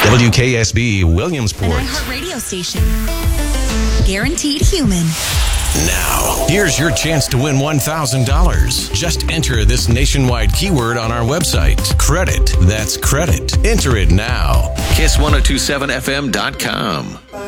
WKSB Williamsport. An iHeart radio station. Guaranteed human. Now, here's your chance to win $1,000. Just enter this nationwide keyword on our website. Credit. That's credit. Enter it now. Kiss1027fm.com.